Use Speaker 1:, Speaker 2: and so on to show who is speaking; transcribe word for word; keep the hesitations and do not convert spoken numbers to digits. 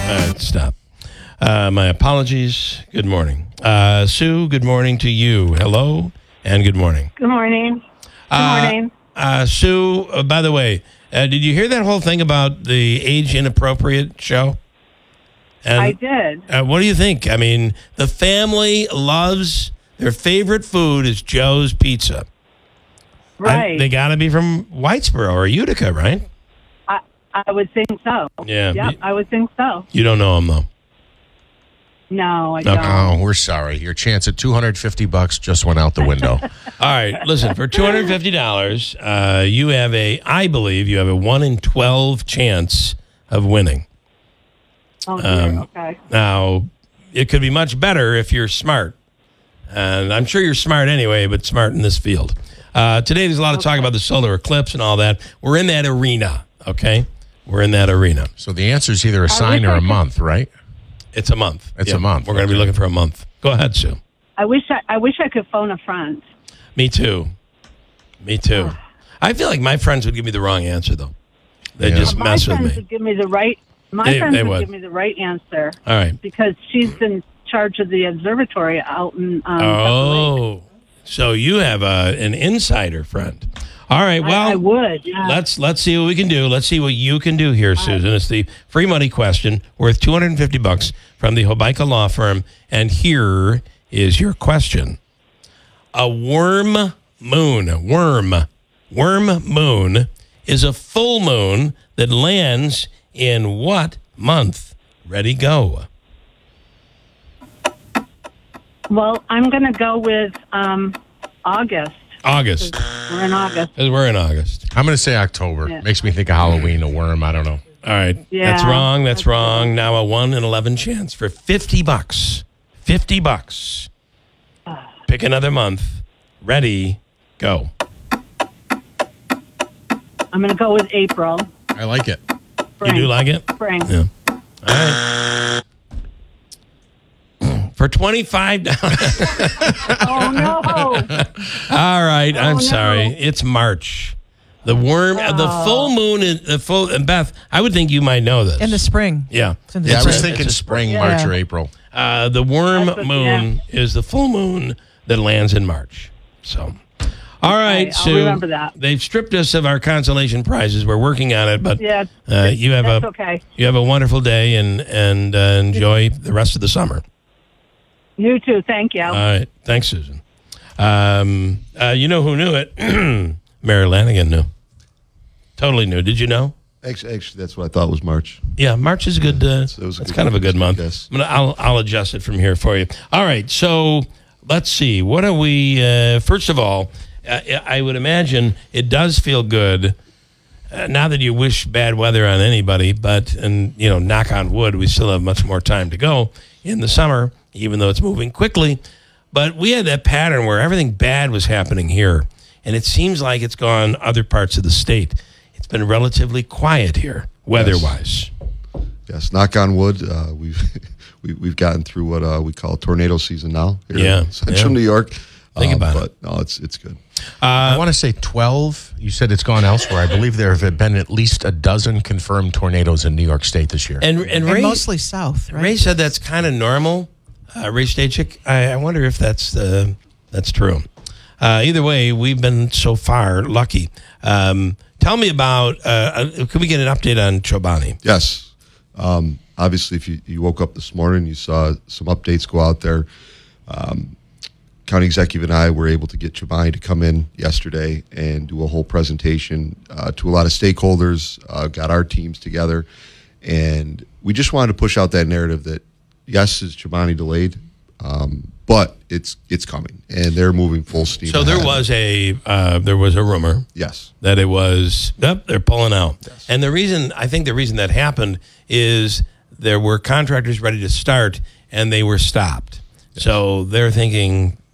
Speaker 1: right, stop. Uh, my apologies. Good morning. Uh, Sue, good morning to you. Hello, and good morning.
Speaker 2: Good morning. Good
Speaker 1: uh,
Speaker 2: morning.
Speaker 1: Uh, Sue, uh, by the way, uh, did you hear that whole thing about the age inappropriate show? And,
Speaker 2: I did.
Speaker 1: Uh, what do you think? I mean, the family loves, their favorite food is Joe's Pizza.
Speaker 2: Right.
Speaker 1: I, they got to be from Whitesboro or Utica, right?
Speaker 2: I, I would think so.
Speaker 1: Yeah.
Speaker 2: Yep,
Speaker 1: You,
Speaker 2: I would think so.
Speaker 1: you don't know them, though.
Speaker 2: No, I
Speaker 1: Okay.
Speaker 2: don't.
Speaker 3: Oh, we're sorry. Your chance at two hundred fifty bucks just went out the window.
Speaker 1: All right, listen, for two hundred fifty dollars, uh, you have a, I believe, you have a one in twelve chance of winning.
Speaker 2: Oh, dear.
Speaker 1: Um,
Speaker 2: Okay.
Speaker 1: Now, it could be much better if you're smart. And I'm sure you're smart anyway, but smart in this field. Uh, today, there's a lot of talk about the solar eclipse and all that. We're in that arena, okay? We're in that arena.
Speaker 3: So the answer is either a sign
Speaker 2: wish
Speaker 3: or
Speaker 2: I
Speaker 3: a
Speaker 2: could-
Speaker 3: month, right?
Speaker 1: It's a month.
Speaker 3: It's a month,
Speaker 1: We're going to be
Speaker 3: okay.
Speaker 1: looking for a month. Go ahead, Sue.
Speaker 2: I wish I, I wish I could phone a friend.
Speaker 1: Me too. Me too. I feel like my friends would give me the wrong answer, though. They
Speaker 3: Yeah.
Speaker 1: just
Speaker 2: My
Speaker 1: mess with
Speaker 2: friends
Speaker 1: me.
Speaker 2: would give me the right. My
Speaker 1: They-
Speaker 2: friends
Speaker 1: they
Speaker 2: would,
Speaker 1: would.
Speaker 2: give me the right answer
Speaker 1: All right.
Speaker 2: because she's in charge of the observatory out in. Um,
Speaker 1: Oh, so you have a, an insider friend. All right. Well,
Speaker 2: I, I would. Yeah.
Speaker 1: let's let's see what we can do. Let's see what you can do here, Susan. It's the free money question worth two hundred fifty bucks from the Hobica Law Firm, and here is your question: a worm moon, worm, worm moon is a full moon that lands in what month? Ready, go.
Speaker 2: Well, I'm going to go with um, August.
Speaker 1: August.
Speaker 2: We're in August.
Speaker 1: 'Cause we're in August.
Speaker 3: I'm going to say October.
Speaker 2: Yeah.
Speaker 3: Makes me think of Halloween, a worm. I don't know.
Speaker 1: All right.
Speaker 2: Yeah.
Speaker 1: That's wrong. That's wrong. Now a one in eleven chance for fifty bucks. fifty bucks. Pick another month. Ready, go.
Speaker 2: I'm going to go with April.
Speaker 3: I like it.
Speaker 2: Spring.
Speaker 1: You do like it?
Speaker 2: Spring.
Speaker 1: Yeah. All right. For twenty-five dollars.
Speaker 2: Oh, no.
Speaker 1: All right. I'm
Speaker 2: no.
Speaker 1: sorry. It's March. The worm, uh, the full moon, is, the full, and Beth, I would think you might know this.
Speaker 4: In the spring.
Speaker 1: Yeah.
Speaker 4: It's in the
Speaker 3: Yeah, I
Speaker 4: spring.
Speaker 3: was thinking
Speaker 1: It's a-
Speaker 3: spring,
Speaker 2: Yeah.
Speaker 3: March, or April.
Speaker 1: Uh, the worm
Speaker 2: That's what-
Speaker 1: moon is the full moon that lands in March. So, all right,
Speaker 2: I'll
Speaker 1: Sue.
Speaker 2: remember that.
Speaker 1: They've stripped us of our consolation prizes. We're working on it, but
Speaker 2: Yeah,
Speaker 1: uh, you have
Speaker 2: that's
Speaker 1: a
Speaker 2: okay.
Speaker 1: you have a wonderful day and and uh, enjoy the rest of the summer.
Speaker 2: You too. Thank you.
Speaker 1: All right, thanks, Susan. Um, uh, you know who knew it? Mary Lanigan knew. Totally knew. Did you know?
Speaker 5: Actually, actually, that's what I thought was March.
Speaker 1: Yeah, March is a good. Uh,
Speaker 5: So it was a
Speaker 1: it's
Speaker 5: good-
Speaker 1: kind of a good month.
Speaker 5: yes.
Speaker 1: I'm gonna, I'll, I'll adjust it from here for you. All right. So let's see. What are we? Uh, first of all, uh, I would imagine it does feel good. Uh, not that you wish bad weather on anybody, but and you know, knock on wood, we still have much more time to go in the summer, even though it's moving quickly. But we had that pattern where everything bad was happening here, and it seems like it's gone other parts of the state. It's been relatively quiet here, weather-wise.
Speaker 5: Yes, knock on wood. Uh, we've we, we've gotten through what uh, we call tornado season now. Here
Speaker 1: Yeah,
Speaker 5: in Central
Speaker 1: yeah.
Speaker 5: New York.
Speaker 1: Think about
Speaker 5: but,
Speaker 1: it.
Speaker 5: But no, it's it's good.
Speaker 3: I want to say twelve. You said it's gone elsewhere. I believe there have been at least a dozen confirmed tornadoes in New York State this year.
Speaker 1: And and
Speaker 4: And
Speaker 1: Ray,
Speaker 4: mostly south, right?
Speaker 1: Ray said that's kind of normal. Uh, Ray Stachik, I, I wonder if that's uh, that's true. Uh, either way, we've been so far lucky. Um, tell me about. Uh, uh, can we get an update on Chobani?
Speaker 5: Yes. Um, obviously, if you, you woke up this morning, you saw some updates go out there. Um, County Executive and I were able to get Chobani to come in yesterday and do a whole presentation uh, to a lot of stakeholders, uh, got our teams together, and we just wanted to push out that narrative that, yes, is Chobani delayed, um, but it's it's coming, and they're moving full steam
Speaker 1: So there
Speaker 5: ahead.
Speaker 1: was a uh, there was a rumor
Speaker 5: Yes.
Speaker 1: that it was yep, they're pulling out. And the reason I think the reason that happened is there were contractors ready to start and they were stopped. So they're thinking